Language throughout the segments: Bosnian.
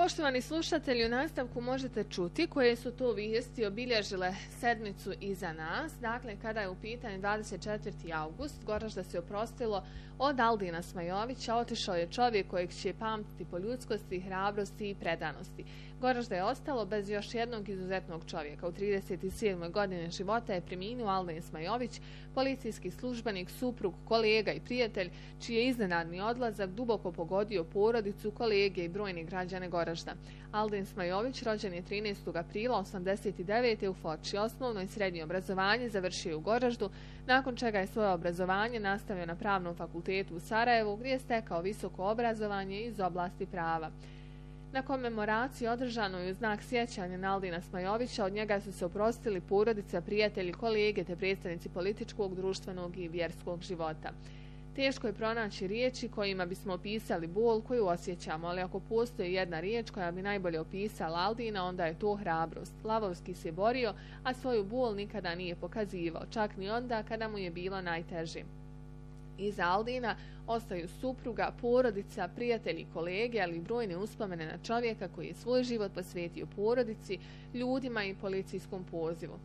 Poštovani slušatelji, u nastavku možete čuti koje su to vijesti obilježile sedmicu iza nas. Dakle, kada je u pitanju 24. august, Goražda se oprostilo od Aldina Smajovića, otišao je čovjek kojeg će pamtiti po ljudskosti, hrabrosti i predanosti. Goražda je ostalo bez još jednog izuzetnog čovjeka. U 37. godine života je preminuo Aldin Smajović, policijski službenik, suprug, kolega i prijatelj, čiji je iznenadni odlazak duboko pogodio porodicu, kolege i brojne građane Goražda. Aldin Smajović rođen je 13. aprila 1989. u Foči. Osnovno i srednje obrazovanje završio je u Goraždu, nakon čega je svoje obrazovanje nastavio na Pravnom fakultetu u Sarajevu, gdje je stekao visoko obrazovanje iz oblasti prava. Na komemoraciji održanoj u znak sjećanja na Aldina Smajovića od njega su se oprostili porodica, prijatelji, kolege te predstavnici političkog, društvenog i vjerskog života. Teško je pronaći riječi kojima bismo opisali bol koju osjećamo, ali ako postoji jedna riječ koja bi najbolje opisala Aldina, onda je to hrabrost. Lavovski se borio, a svoju bol nikada nije pokazivao, čak ni onda kada mu je bilo najteže. Iza Aldina ostaju supruga, porodica, prijatelji, kolege, ali i brojne uspomene na čovjeka koji je svoj život posvetio porodici, ljudima i policijskom pozivu.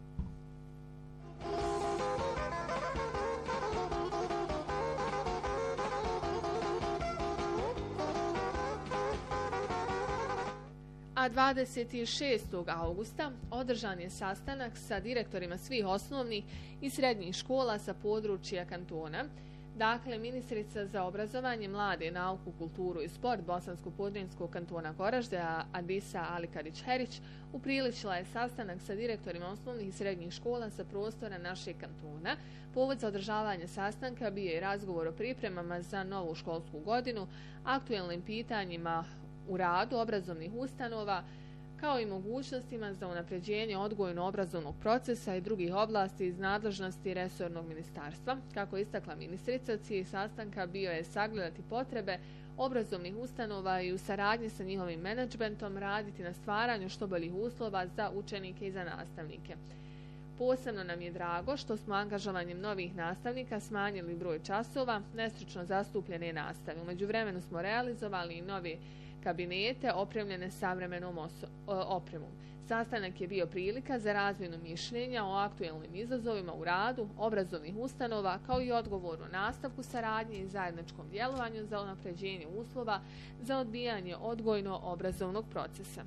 A 26. augusta održan je sastanak sa direktorima svih osnovnih i srednjih škola sa područja kantona. Dakle, ministrica za obrazovanje, mlade, nauku, kulturu i sport Bosansko-podrinjskog kantona Goražde, Adisa Alikarić-Herić, upriličila je sastanak sa direktorima osnovnih i srednjih škola sa prostora našeg kantona. Povod za održavanje sastanka bio je razgovor o pripremama za novu školsku godinu, aktuelnim pitanjima u radu obrazovnih ustanova, kao i mogućnostima za unapređenje odgojno-obrazovnog procesa i drugih oblasti iz nadležnosti resornog ministarstva. Kako je istakla ministrica, cilj sastanka bio je sagledati potrebe obrazovnih ustanova i u saradnji sa njihovim menadžmentom raditi na stvaranju što boljih uslova za učenike i za nastavnike. Posebno nam je drago što smo angažovanjem novih nastavnika smanjili broj časova nestručno zastupljene nastave. U međuvremenu smo realizovali i nove kabinete opremljene savremenom opremom. Sastanak je bio prilika za razmjenu mišljenja o aktuelnim izazovima u radu obrazovnih ustanova, kao i odgovoru nastavku saradnje i zajedničkom djelovanju za unapređenje uslova za odvijanje odgojno-obrazovnog procesa.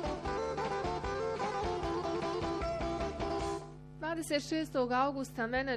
Augusta